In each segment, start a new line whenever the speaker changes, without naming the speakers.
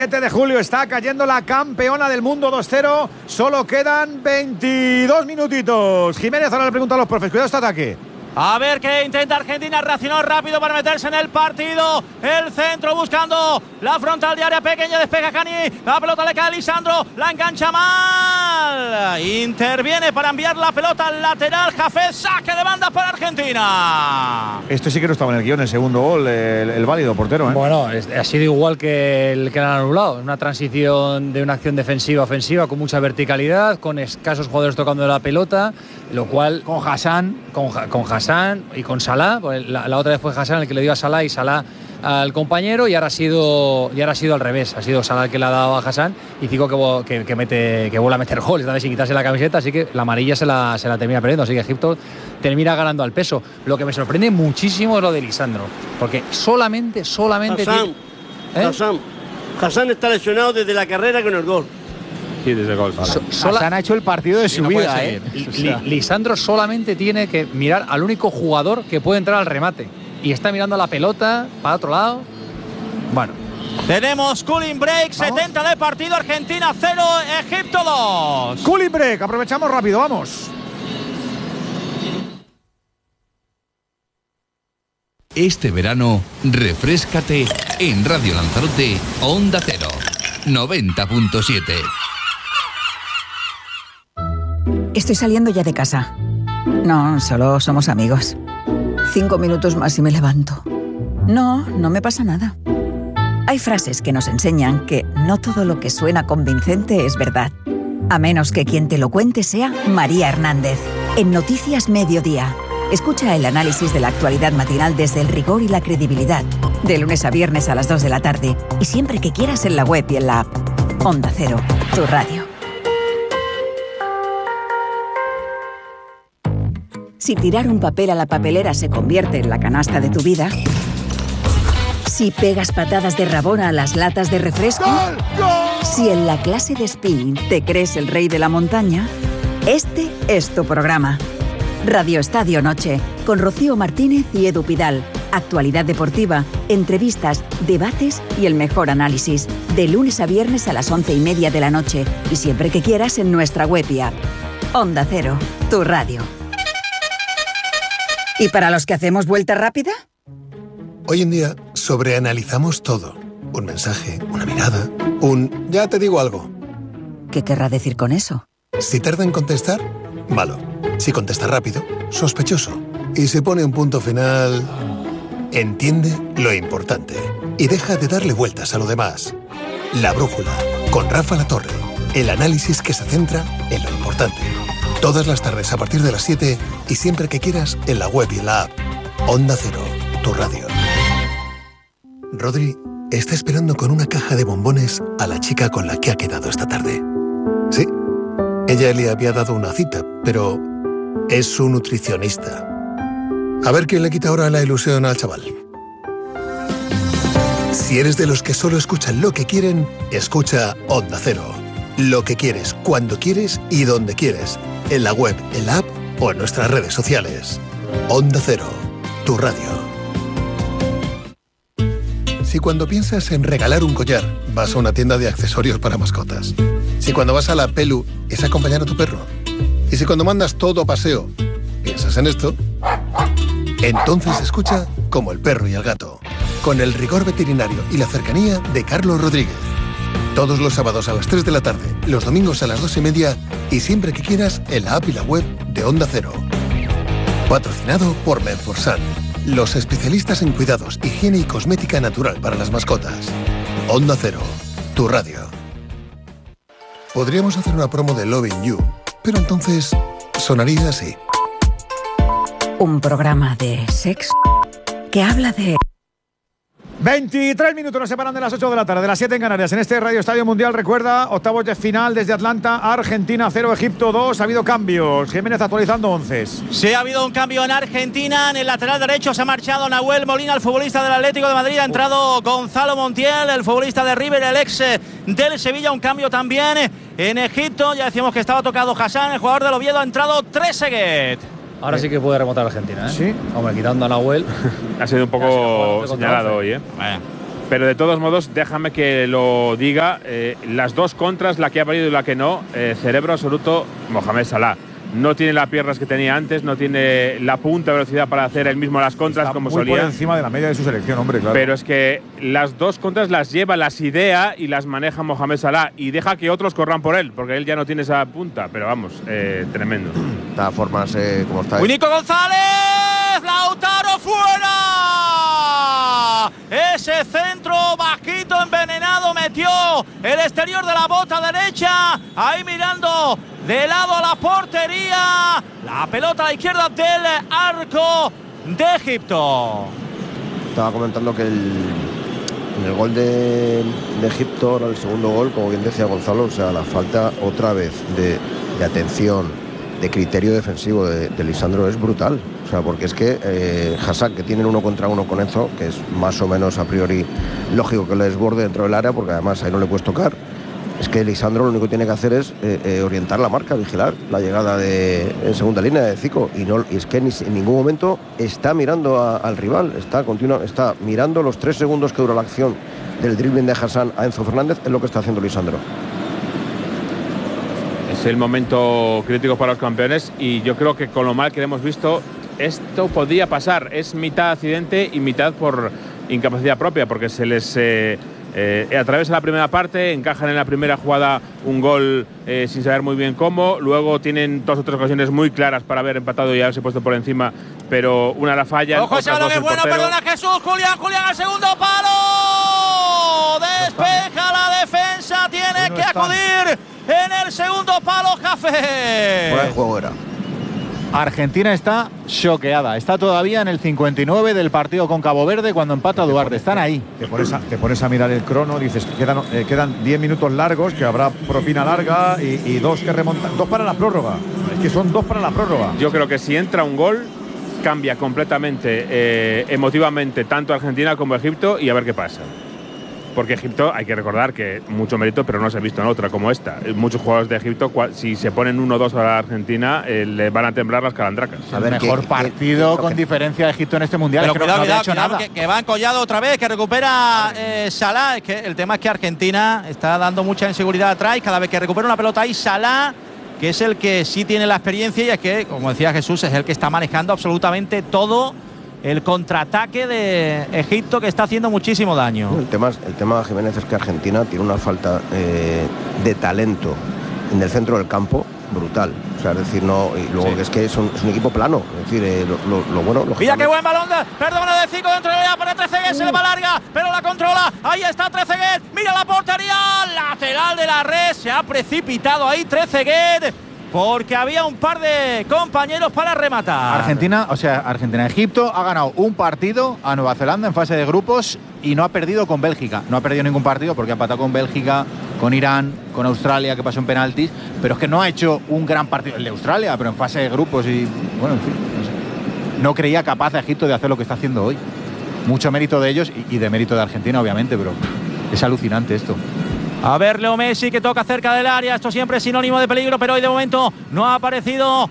7 de julio está cayendo la campeona del mundo 2-0. Solo quedan 22 minutitos. Jiménez, ahora le pregunta a los profes. Cuidado este ataque.
A ver qué intenta Argentina, reaccionó rápido para meterse en el partido. El centro buscando la frontal de área pequeña, despeja Cani. La pelota le cae a Lisandro, la engancha mal. Interviene para enviar la pelota al lateral. Jafet, saque de banda para Argentina.
Esto sí que no estaba en el guión, el segundo gol, el válido portero, ¿eh?
Bueno, ha sido igual que el que le han anulado. Una transición de una acción defensiva-ofensiva con mucha verticalidad, con escasos jugadores tocando la pelota, lo cual
con Hassan
y con Salah, pues la otra vez fue Hassan el que le dio a Salah y Salah al compañero, y ahora ha sido al revés. Ha sido Salah el que le ha dado a Hassan y Zico que vuelve a meter goles, esta vez sin quitarse la camiseta, así que la amarilla se la termina perdiendo, así que Egipto termina ganando al peso. Lo que me sorprende muchísimo es lo de Lisandro, porque solamente
Hassan está lesionado desde la carrera con el gol.
Sí, desde el gol.
Hassan ha hecho el partido de su vida,
Lisandro solamente tiene que mirar al único jugador que puede entrar al remate y está mirando la pelota para otro lado. Bueno,
tenemos cooling break. ¿Vamos? 70 de partido. Argentina 0, Egipto 2.
Cooling break, aprovechamos rápido, vamos.
Este verano, refréscate en Radio Lanzarote, Onda Cero, 90.7.
Estoy saliendo ya de casa. No, solo somos amigos. 5 minutos más y me levanto. No me pasa nada. Hay frases que nos enseñan que no todo lo que suena convincente es verdad. A menos que quien te lo cuente sea María Hernández. En Noticias Mediodía. Escucha el análisis de la actualidad matinal desde el rigor y la credibilidad. De lunes a viernes a las 2 de la tarde. Y siempre que quieras en la web y en la app. Onda Cero, tu radio. Si tirar un papel a la papelera se convierte en la canasta de tu vida. Si pegas patadas de rabona a las latas de refresco.
¡Gol! ¡Gol!
Si en la clase de spinning te crees el rey de la montaña. Este es tu programa. Radio Estadio Noche, con Rocío Martínez y Edu Pidal. Actualidad deportiva, entrevistas, debates y el mejor análisis. De lunes a viernes a las 11:30 de la noche. Y siempre que quieras en nuestra web y app. Onda Cero, tu radio. ¿Y para los que hacemos vuelta rápida?
Hoy en día sobreanalizamos todo. Un mensaje, una mirada, ya te digo algo.
¿Qué querrá decir con eso?
Si tarda en contestar, malo. Si contesta rápido, sospechoso. Y si pone un punto final, entiende lo importante. Y deja de darle vueltas a lo demás. La Brújula, con Rafa Latorre. El análisis que se centra en lo importante. Todas las tardes a partir de las 7 y siempre que quieras en la web y en la app. Onda Cero, tu radio. Rodri está esperando con una caja de bombones a la chica con la que ha quedado esta tarde. Sí, ella le había dado una cita, pero es su nutricionista. A ver quién le quita ahora la ilusión al chaval. Si eres de los que solo escuchan lo que quieren, escucha Onda Cero. Lo que quieres, cuando quieres y donde quieres. En la web, en la app o en nuestras redes sociales. Onda Cero, tu radio. Si cuando piensas en regalar un collar, vas a una tienda de accesorios para mascotas. Si cuando vas a la Pelu, es acompañar a tu perro. Y si cuando mandas todo a paseo, piensas en esto, entonces escucha Como el perro y el gato. Con el rigor veterinario y la cercanía de Carlos Rodríguez. Todos los sábados a las 3 de la tarde, los domingos a las 2:30 y siempre que quieras en la app y la web de Onda Cero. Patrocinado por Menforsan, los especialistas en cuidados, higiene y cosmética natural para las mascotas. Onda Cero, tu radio. Podríamos hacer una promo de Loving You, pero entonces sonaría así.
Un programa de sexo que habla de...
23 minutos nos separan de las 8 de la tarde, de las 7 en Canarias. En este Radio Estadio Mundial, recuerda, octavos de final desde Atlanta, Argentina 0, Egipto 2. Ha habido cambios. Jiménez actualizando onces.
Sí, ha habido un cambio en Argentina. En el lateral derecho se ha marchado Nahuel Molina, el futbolista del Atlético de Madrid. Ha entrado Gonzalo Montiel, el futbolista de River, el ex del Sevilla. Un cambio también en Egipto. Ya decíamos que estaba tocado Hassan, el jugador del Oviedo. Ha entrado Trezeguet.
Ahora sí que puede remontar Argentina, ¿eh?
Sí.
Hombre, quitando a Nahuel.
Ha sido un poco señalado hoy, ¿eh?
Bueno.
Pero de todos modos, déjame que lo diga, las dos contras, la que ha valido y la que no, cerebro absoluto, Mohamed Salah. No tiene las piernas que tenía antes, no tiene la punta de velocidad para hacer él mismo las contras
está
como
muy
solía.
Por encima de la media de su selección, hombre, claro.
Pero es que las dos contras las lleva, las idea y las maneja Mohamed Salah y deja que otros corran por él, porque él ya no tiene esa punta. Pero vamos, tremendo.
De todas formas, como está.
Nico González, Lautaro fuera. Ese centro bajito envenenado metió el exterior de la bota derecha, ahí mirando de lado a la portería, la pelota a la izquierda del arco de Egipto.
Estaba comentando que en el gol de Egipto, ahora el segundo gol, como bien decía Gonzalo, o sea, la falta otra vez de atención, de criterio defensivo de Lisandro es brutal. O sea, porque es que Hassan, que tienen 1 contra 1 con Enzo, que es más o menos a priori lógico que le desborde dentro del área, porque además ahí no le puedes tocar. Es que Lisandro lo único que tiene que hacer es orientar la marca, vigilar la llegada en segunda línea de Zico. Y es que en ningún momento está mirando al rival, está mirando los 3 segundos que dura la acción del dribbling de Hassan a Enzo Fernández, es lo que está haciendo Lisandro.
Es el momento crítico para los campeones y yo creo que con lo mal que hemos visto, esto podría pasar. Es mitad accidente y mitad por incapacidad propia, porque se les atraviesa la primera parte, encajan en la primera jugada un gol sin saber muy bien cómo, luego tienen 2 o 3 ocasiones muy claras para haber empatado y haberse puesto por encima, pero una la falla.
Ojo, ese balón es bueno, perdona Jesús, Julián al segundo palo, despeja la defensa, tiene que acudir en el segundo palo, Jafé.
Fuera de juego era.
Argentina está choqueada. Está todavía en el 59 del partido con Cabo Verde cuando empata Duarte. Están ahí.
Te pones a mirar el crono, dices que quedan 10 minutos largos, que habrá propina larga y 2 que remontan. 2 para la prórroga. Es que son 2 para la prórroga.
Yo creo que si entra un gol, cambia completamente emotivamente tanto Argentina como Egipto y a ver qué pasa. Porque Egipto, hay que recordar que mucho mérito, pero no se ha visto en otra como esta. Muchos jugadores de Egipto, si se ponen 1-2 a la Argentina, le van a temblar las calandracas.
A ver, mejor partido con diferencia de Egipto en este mundial.
Pero
es que
cuidado,
no ha hecho nada.
que va encollado otra vez, que recupera Salah. Es que el tema es que Argentina está dando mucha inseguridad atrás y cada vez que recupera una pelota ahí, Salah, que es el que sí tiene la experiencia y es que, como decía Jesús, es el que está manejando absolutamente todo el contraataque de Egipto, que está haciendo muchísimo daño.
El tema, Jiménez, es que Argentina tiene una falta de talento en el centro del campo brutal. O sea, es decir, no, y luego que es un equipo plano. Es decir, lo bueno.
Mira qué buen balón de Zico dentro de la área para Trezeguet, se le va larga, pero la controla. Ahí está Trezeguet, mira la portería, lateral de la red, se ha precipitado ahí Trezeguet, porque había un par de compañeros para rematar.
Argentina-Egipto ha ganado un partido a Nueva Zelanda en fase de grupos y no ha perdido con Bélgica. No ha perdido ningún partido porque ha empatado con Bélgica, con Irán, con Australia, que pasó en penaltis, pero es que no ha hecho un gran partido el de Australia, pero en fase de grupos y, bueno, en fin, no creía capaz de Egipto de hacer lo que está haciendo hoy. Mucho mérito de ellos y de mérito de Argentina, obviamente, pero es alucinante esto.
A ver, Leo Messi, que toca cerca del área. Esto siempre es sinónimo de peligro, pero hoy de momento no ha aparecido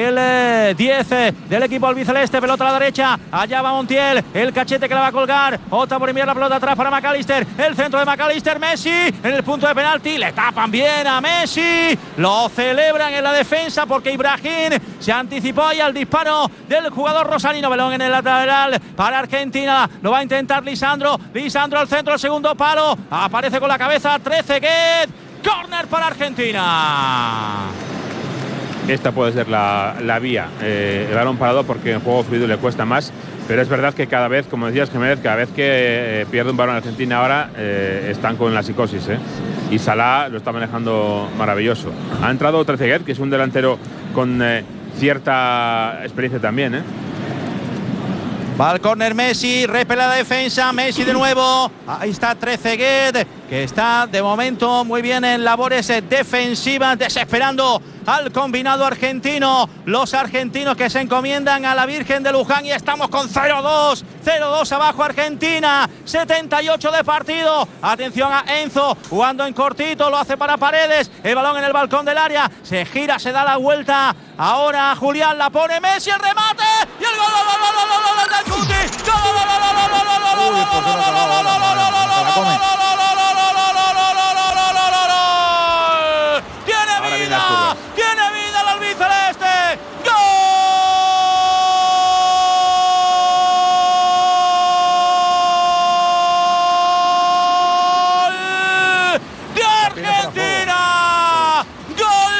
el 10 del equipo albiceleste. Pelota a la derecha, allá va Montiel, el cachete que la va a colgar, opta por enviar la pelota atrás para McAllister, el centro de McAllister, Messi en el punto de penalti, le tapan bien a Messi, lo celebran en la defensa porque Ibrahim se anticipó ahí al disparo del jugador rosarino. Balón en el lateral para Argentina, lo va a intentar Lisandro al centro, el segundo palo, aparece con la cabeza Trezeguet, córner para Argentina.
Esta puede ser la vía, el balón parado, porque en juego fluido le cuesta más, pero es verdad que cada vez, como decías Jiménez, cada vez que pierde un balón en Argentina ahora están con la psicosis, y Salah lo está manejando maravilloso. Ha entrado Trezeguet, que es un delantero con cierta experiencia también,
Va al córner Messi, repele la defensa, Messi de nuevo, ahí está Trezeguet, que está de momento muy bien en labores defensivas, desesperando al combinado argentino. Los argentinos que se encomiendan a la Virgen de Luján y estamos con 0-2 abajo Argentina, 78 de partido. Atención a Enzo, jugando en cortito, lo hace para Paredes, el balón en el balcón del área, se gira, se da la vuelta, ahora Julián la pone Messi, el remate y el gol del Cuti.
come.
Tiene vida el albiceleste. ¡Gol de Argentina! ¡Gol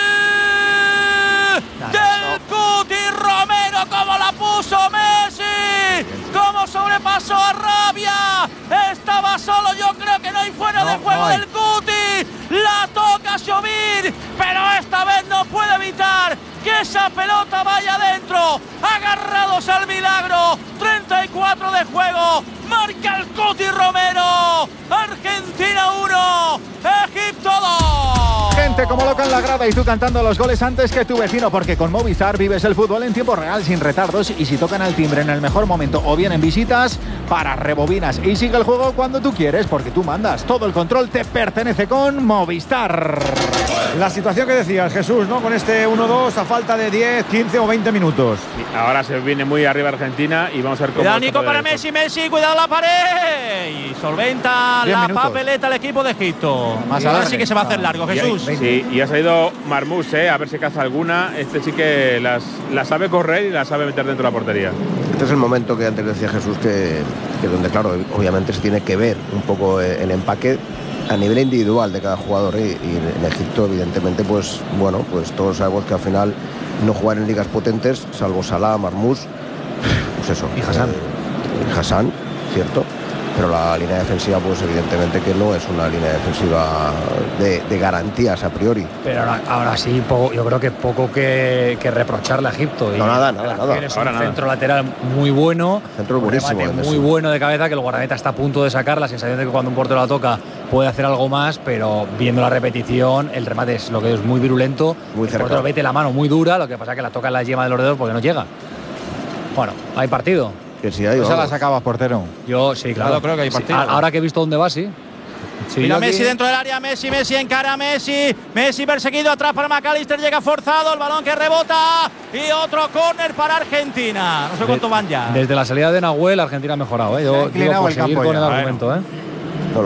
del Cuti Romero! ¡Cómo la puso Messi! ¡Cómo sobrepasó a Rabia! Estaba solo, yo creo que no hay fuera de juego del Cuti. La toca Xavi, pero esta vez no puede evitar que esa pelota vaya adentro. Agarrados al milagro. 34 de juego. Marca el Cuti Romero. Argentina 1, Egipto 2.
Gente como loca en la grada y tú cantando los goles antes que tu vecino, porque con Movistar vives el fútbol en tiempo real sin retardos y si tocan al timbre en el mejor momento o bien en visitas, para rebobinas y sigue el juego cuando tú quieres, porque tú mandas. Todo el control te pertenece con Movistar.
La situación que decías, Jesús, ¿no? Con este 1-2 a falta de 10, 15 o 20 minutos.
Ahora se viene muy arriba Argentina y vamos a ver cómo...
Cuidado, Nico, para Messi, cuidado la pared. Y solventa la papeleta el equipo de Egipto. Ahora sí que se va a hacer largo, Jesús.
Sí, y ha salido Marmous, a ver si caza alguna. Este sí que la sabe correr y la sabe meter dentro de la portería.
Este es el momento que antes decía Jesús que donde, claro, obviamente se tiene que ver un poco el empaque a nivel individual de cada jugador y en Egipto, evidentemente, pues bueno, pues todos sabemos que al final no jugar en ligas potentes, salvo Salah, Marmous, pues eso.
Y Hassan.
Hassan, cierto. Pero la línea defensiva, pues evidentemente que no es una línea defensiva de garantías a priori.
Pero ahora sí, yo creo que poco que reprocharle a Egipto.
No, nada.
Es un centro lateral muy bueno.
Centro buenísimo.
Muy bueno de cabeza, que el guardameta está a punto de sacar. La sensación de que cuando un portero la toca puede hacer algo más, pero viendo la repetición, el remate es lo que es muy virulento.
Muy cerca.
El portero mete la mano muy dura, lo que pasa es que la toca en la yema de los dedos porque no llega. Bueno, hay partido.
Que si hay,
esa la sacabas, portero.
Yo sí, claro.
Creo que hay partido.
Sí, ahora que he visto dónde va, sí.
Mira Messi dentro del área, Messi encara a Messi perseguido atrás para McAllister, llega forzado, el balón que rebota y otro córner para Argentina. No sé cuánto van ya.
Desde la salida de Nahuel, Argentina ha mejorado, Yo digo, por seguir con el argumento,
No,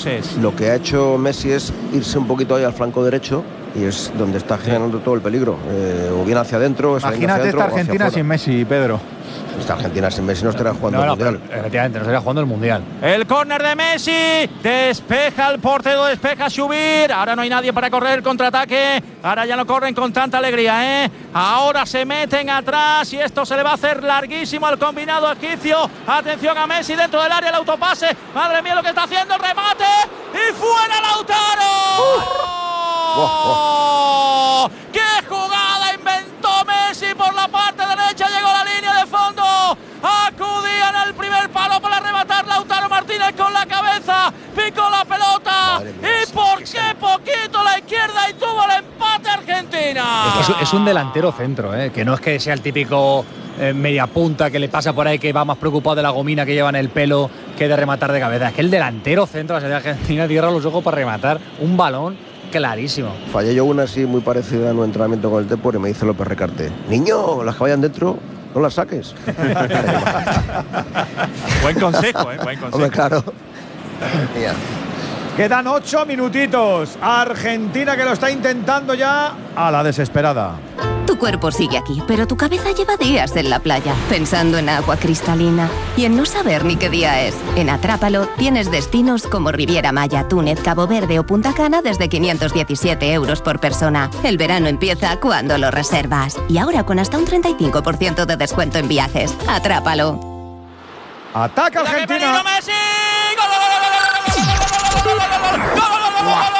lo que ha hecho Messi es irse un poquito ahí al flanco derecho y es donde está generando todo el peligro, o bien hacia adentro.
Imagínate esta Argentina sin Messi, Pedro.
Esta Argentina sin Messi no estaría jugando el Mundial.
Efectivamente, no estaría jugando el Mundial.
El córner de Messi, despeja el portero, despeja Xubir. Ahora no hay nadie para correr el contraataque. Ahora ya no corren con tanta alegría, Ahora se meten atrás y esto se le va a hacer larguísimo al combinado egipcio. Atención a Messi dentro del área, el autopase. Madre mía lo que está haciendo, el remate. ¡Y fuera Lautaro! ¡Qué jugada inventó Messi por la parte derecha! Llegó a la línea de fondo. Acudían al primer palo para rematar Lautaro Martínez con la cabeza. Picó la pelota. Y por qué poquito la izquierda y tuvo el empate Argentina.
Es un delantero centro, que no es que sea el típico media punta que le pasa por ahí que va más preocupado de la gomina que lleva en el pelo que de rematar de cabeza. Es que el delantero centro de la selección argentina cierra los ojos para rematar un balón clarísimo.
Fallé yo una así muy parecida en un entrenamiento con el Depor y me dice López Recarte: niño, las que vayan dentro no las saques.
Buen consejo, buen consejo.
Hombre, claro.
Quedan 8 minutitos. Argentina que lo está intentando ya a la desesperada.
Tu cuerpo sigue aquí, pero tu cabeza lleva días en la playa, pensando en agua cristalina y en no saber ni qué día es. En Atrápalo tienes destinos como Riviera Maya, Túnez, Cabo Verde o Punta Cana desde 517 euros por persona. El verano empieza cuando lo reservas. Y ahora con hasta un 35% de descuento en viajes. Atrápalo.
¡Ataca Argentina!
¡Gol!